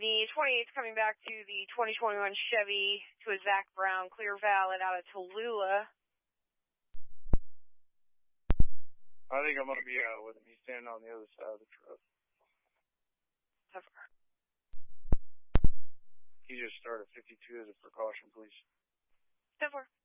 The 28th coming back to the 2021 Chevy to a Zach Brown, clear valid out of Tallulah. I think I'm going to be out with him. He's standing on the other side of the truck. So far. He just started 52 as a precaution, please. So far.